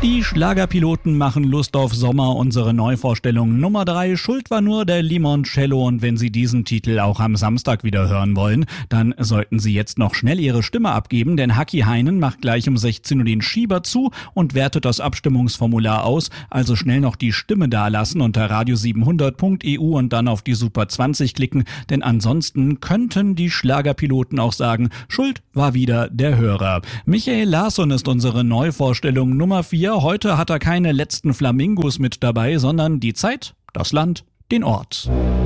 Die Schlagerpiloten machen Lust auf Sommer, unsere Neuvorstellung Nummer 3. Schuld war nur der Limoncello, und wenn Sie diesen Titel auch am Samstag wieder hören wollen, dann sollten Sie jetzt noch schnell Ihre Stimme abgeben, denn Haki Heinen macht gleich um 16 Uhr den Schieber zu und wertet das Abstimmungsformular aus, also schnell noch die Stimme dalassen unter radio700.eu und dann auf die Super 20 klicken, denn ansonsten könnten die Schlagerpiloten auch sagen, Schuld war wieder der Hörer. Michael Larsson ist unsere Neuvorstellung Nummer 4. Heute hat er keine letzten Flamingos mit dabei, sondern die Zeit, das Land, den Ort.